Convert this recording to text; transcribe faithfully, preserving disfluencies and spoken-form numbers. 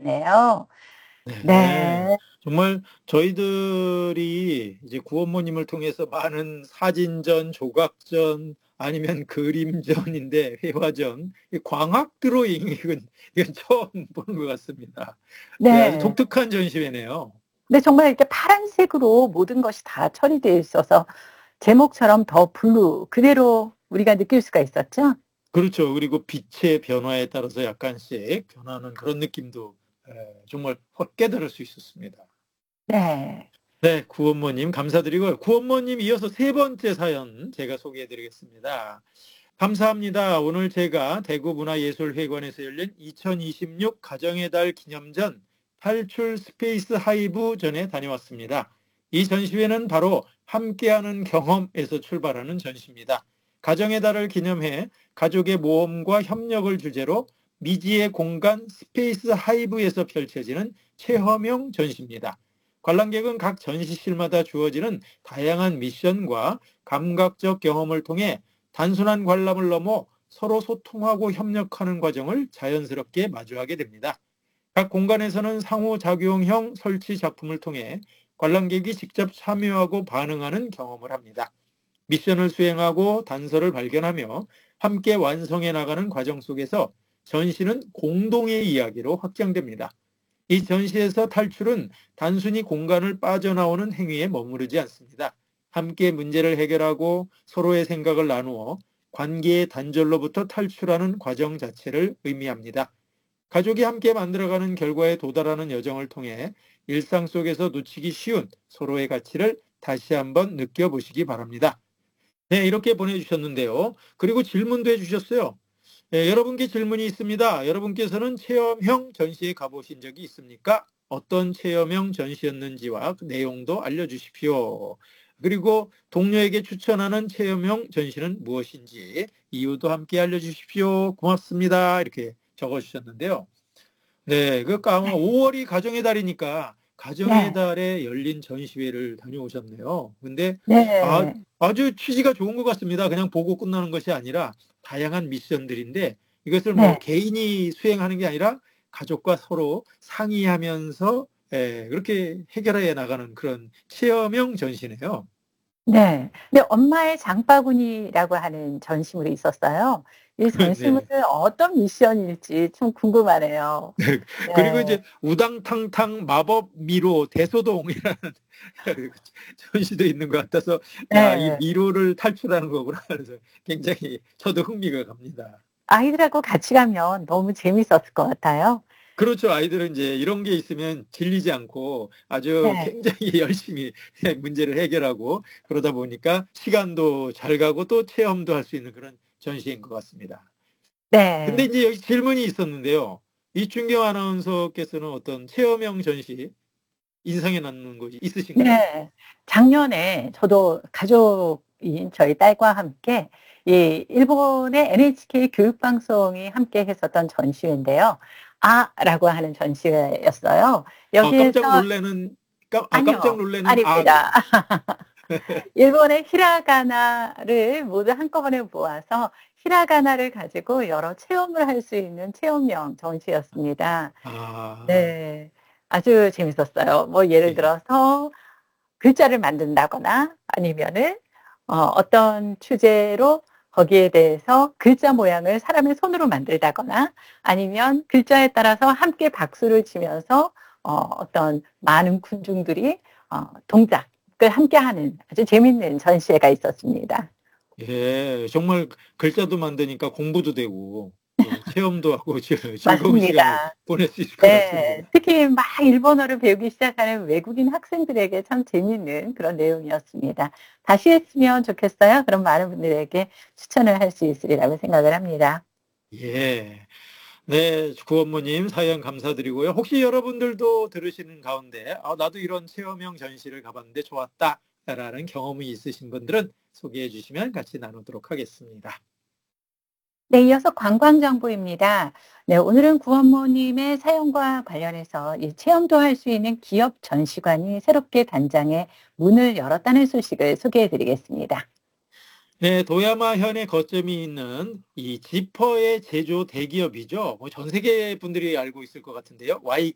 하시네요. 네. 네. 정말 저희들이 이제 구원모님을 통해서 많은 사진전, 조각전 아니면 그림전인데 회화전, 이 광학 드로잉 이건, 이건 처음 보는 것 같습니다. 네, 아주 네. 독특한 전시회네요. 근데 정말 이렇게 파란색으로 모든 것이 다 처리되어 있어서 제목처럼 더 블루 그대로 우리가 느낄 수가 있었죠? 그렇죠. 그리고 빛의 변화에 따라서 약간씩 변하는 그런 느낌도 에, 정말 확 깨달을 수 있었습니다. 네. 네, 구원모님 감사드리고요. 구원모님 이어서 세 번째 사연 제가 소개해드리겠습니다. 감사합니다. 오늘 제가 대구문화예술회관에서 열린 이천이십육 가정의 달 기념전 탈출 스페이스 하이브 전에 다녀왔습니다. 이 전시회는 바로 함께하는 경험에서 출발하는 전시입니다. 가정의 달을 기념해 가족의 모험과 협력을 주제로 미지의 공간 스페이스 하이브에서 펼쳐지는 체험형 전시입니다. 관람객은 각 전시실마다 주어지는 다양한 미션과 감각적 경험을 통해 단순한 관람을 넘어 서로 소통하고 협력하는 과정을 자연스럽게 마주하게 됩니다. 각 공간에서는 상호작용형 설치 작품을 통해 관람객이 직접 참여하고 반응하는 경험을 합니다. 미션을 수행하고 단서를 발견하며 함께 완성해 나가는 과정 속에서 전시는 공동의 이야기로 확장됩니다. 이 전시에서 탈출은 단순히 공간을 빠져나오는 행위에 머무르지 않습니다. 함께 문제를 해결하고 서로의 생각을 나누어 관계의 단절로부터 탈출하는 과정 자체를 의미합니다. 가족이 함께 만들어가는 결과에 도달하는 여정을 통해 일상 속에서 놓치기 쉬운 서로의 가치를 다시 한번 느껴보시기 바랍니다. 네, 이렇게 보내주셨는데요. 그리고 질문도 해주셨어요. 네, 여러분께 질문이 있습니다. 여러분께서는 체험형 전시에 가보신 적이 있습니까? 어떤 체험형 전시였는지와 그 내용도 알려주십시오. 그리고 동료에게 추천하는 체험형 전시는 무엇인지 이유도 함께 알려주십시오. 고맙습니다. 이렇게 적어주셨는데요. 네, 그 아마 네. 오월이 가정의 달이니까 가정의 네. 달에 열린 전시회를 다녀오셨네요. 근데 아, 네. 아주 취지가 좋은 것 같습니다. 그냥 보고 끝나는 것이 아니라 다양한 미션들인데 이것을 뭐 네. 개인이 수행하는 게 아니라 가족과 서로 상의하면서 예, 그렇게 해결해 나가는 그런 체험형 전시네요. 네. 근데 엄마의 장바구니라고 하는 전시물이 있었어요. 이 네. 전시물은 어떤 미션일지 좀 궁금하네요. 네. 그리고 네. 이제 우당탕탕 마법 미로 대소동이라는 전시도 있는 것 같아서 야, 이 네. 미로를 탈출하는 거구나. 그래서 굉장히 저도 흥미가 갑니다. 아이들하고 같이 가면 너무 재밌었을 것 같아요. 그렇죠. 아이들은 이제 이런 게 있으면 질리지 않고 아주 네. 굉장히 열심히 문제를 해결하고 그러다 보니까 시간도 잘 가고 또 체험도 할 수 있는 그런 전시인 것 같습니다. 근데 네. 이제 여기 질문이 있었는데요. 이춘경 아나운서께서는 어떤 체험형 전시 인상에 남는 것이 있으신가요? 네. 작년에 저도 가족인 저희 딸과 함께 이 일본의 엔에이치케이 교육방송이 함께 했었던 전시회인데요. 아라고 하는 전시회였어요. 아, 깜짝 여기에서 놀라는 깜, 아, 깜짝 아니요. 놀라는 아. 아닙니다. 일본의 히라가나를 모두 한꺼번에 모아서 히라가나를 가지고 여러 체험을 할 수 있는 체험형 전시였습니다. 아, 네. 아주 재밌었어요. 뭐 예를 예. 들어서 글자를 만든다거나 아니면은 어 어떤 주제로 거기에 대해서 글자 모양을 사람의 손으로 만들다거나 아니면 글자에 따라서 함께 박수를 치면서 어 어떤 많은 군중들이 어 동작을 함께하는 아주 재밌는 전시회가 있었습니다. 예, 정말 글자도 만드니까 공부도 되고 또 체험도 하고 즐- 즐거운 시간을 맞습니다. 보낼 수 있을 것 네. 같습니다. 특히 막 일본어를 배우기 시작하는 외국인 학생들에게 참 재미있는 그런 내용이었습니다. 다시 했으면 좋겠어요. 그럼 많은 분들에게 추천을 할 수 있으리라고 생각을 합니다. 예. 네, 구원모님 사연 감사드리고요. 혹시 여러분들도 들으시는 가운데 아, 나도 이런 체험형 전시를 가봤는데 좋았다라는 경험이 있으신 분들은 소개해 주시면 같이 나누도록 하겠습니다. 네, 이어서 관광정보입니다. 네, 오늘은 구원모님의 사연과 관련해서 이 체험도 할 수 있는 기업 전시관이 새롭게 단장해 문을 열었다는 소식을 소개해 드리겠습니다. 네, 도야마 현의 거점이 있는 이 지퍼의 제조 대기업이죠. 뭐 전 세계 분들이 알고 있을 것 같은데요.